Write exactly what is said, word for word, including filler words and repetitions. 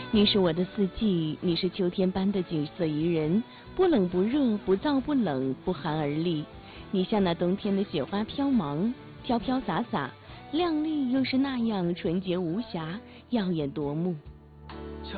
你是我的四季，你是秋天般的景色宜人，不冷不热，不燥不冷，不寒而栗。你像那冬天的雪花飘芒，飘飘洒洒，亮丽又是那样纯洁无瑕，耀眼夺目。